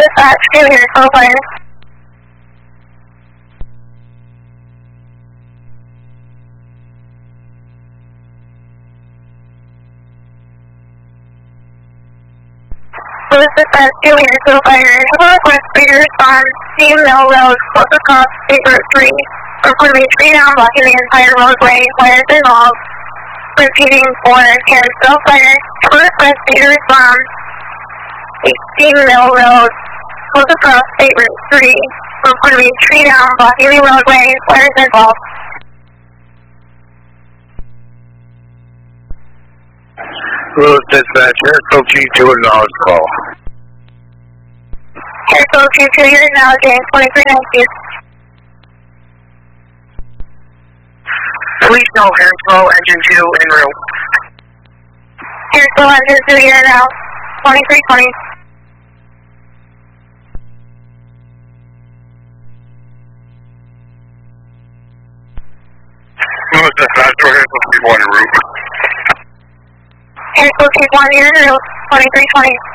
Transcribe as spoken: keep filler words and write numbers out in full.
Dispatch, two here, call fire. Louis Dispatch, two here, call fire. Have a request for your response. Steam Mill Road, close across State Road three. We're going to be tree down, blocking the entire roadway. Fires involved. Repeating for Harrisville Fire. Have a request for your response. Steam Mill Road, close across State Route three. We're going to be tree down, blocking the roadway. Fires involved. Louis Dispatch, Harrisville G two acknowledge call. Harrisville G two, you're acknowledging twenty-three ninety. Please know Harrisville Engine two en route. Harrisville Engine two, you're now twenty-three twenty. Louis Dispatch, Harrisville G one en route. Harrisville G one, you're en route, twenty-three twenty.